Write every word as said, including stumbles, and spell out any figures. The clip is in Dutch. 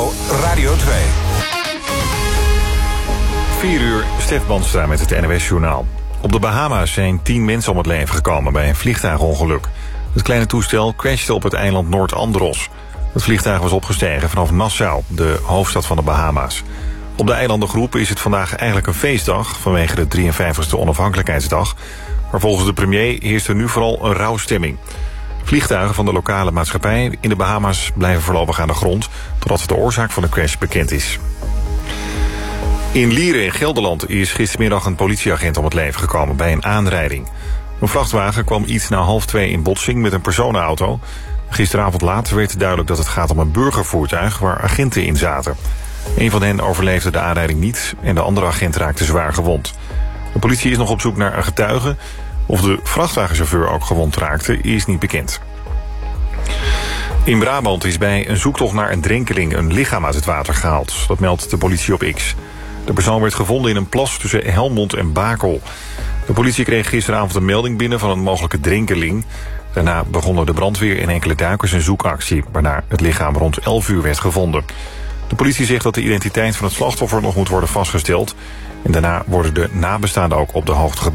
N P O Radio twee. vier uur, Stef Bandstra met het N O S-journaal. Op de Bahama's zijn tien mensen om het leven gekomen bij een vliegtuigongeluk. Het kleine toestel crashte op het eiland Noord-Andros. Het vliegtuig was opgestegen vanaf Nassau, de hoofdstad van de Bahama's. Op de eilandengroep is het vandaag eigenlijk een feestdag vanwege de drieënvijftigste onafhankelijkheidsdag. Maar volgens de premier heerst er nu vooral een rouwstemming. Vliegtuigen van de lokale maatschappij in de Bahama's blijven voorlopig aan de grond totdat de oorzaak van de crash bekend is. In Lieren in Gelderland is gistermiddag een politieagent om het leven gekomen bij een aanrijding. Een vrachtwagen kwam iets na half twee in botsing met een personenauto. Gisteravond laat werd duidelijk dat het gaat om een burgervoertuig waar agenten in zaten. Een van hen overleefde de aanrijding niet en de andere agent raakte zwaar gewond. De politie is nog op zoek naar een getuige. Of de vrachtwagenchauffeur ook gewond raakte, is niet bekend. In Brabant is bij een zoektocht naar een drenkeling een lichaam uit het water gehaald. Dat meldt de politie op X. De persoon werd gevonden in een plas tussen Helmond en Bakel. De politie kreeg gisteravond een melding binnen van een mogelijke drenkeling. Daarna begonnen de brandweer en enkele duikers een zoekactie, waarna het lichaam rond elf uur werd gevonden. De politie zegt dat de identiteit van het slachtoffer nog moet worden vastgesteld. En daarna worden de nabestaanden ook op de hoogte gebracht.